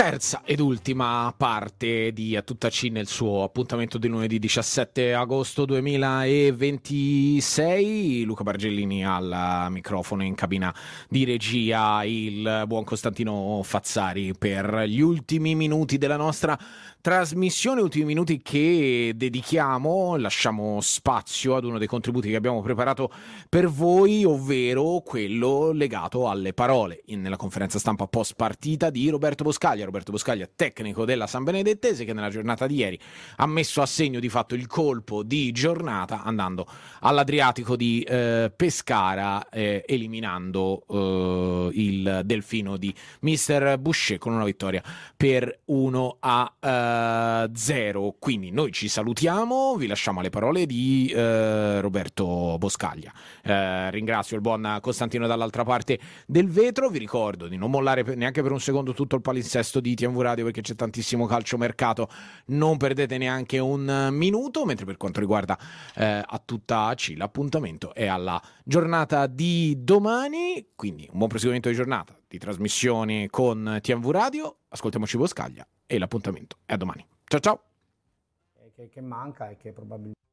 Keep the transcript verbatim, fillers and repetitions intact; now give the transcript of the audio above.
Terza ed ultima parte di A Tutta C nel suo appuntamento di lunedì diciassette agosto duemilaventisei. Luca Bargellini al microfono, in cabina di regia il buon Costantino Fazzari per gli ultimi minuti della nostra trasmissione, ultimi minuti che dedichiamo, lasciamo spazio ad uno dei contributi che abbiamo preparato per voi, ovvero quello legato alle parole in, nella conferenza stampa post partita di Roberto Boscaglia. Roberto Boscaglia, tecnico della San Benedettese, che nella giornata di ieri ha messo a segno di fatto il colpo di giornata andando all'Adriatico di eh, Pescara, eh, eliminando eh, il Delfino di mister Boucher con una vittoria per uno a zero. Quindi noi ci salutiamo, vi lasciamo alle parole di eh, Roberto Boscaglia. Eh, ringrazio il buon Costantino dall'altra parte del vetro, vi ricordo di non mollare neanche per un secondo tutto il palinsesto di T M V Radio, perché c'è tantissimo calciomercato, non perdete neanche un minuto. Mentre per quanto riguarda eh, A Tutta C, l'appuntamento è alla giornata di domani, quindi un buon proseguimento di giornata di trasmissione con T M V Radio, ascoltiamoci Boscaglia e l'appuntamento è a domani. Ciao ciao! Che, che manca e che probabilmente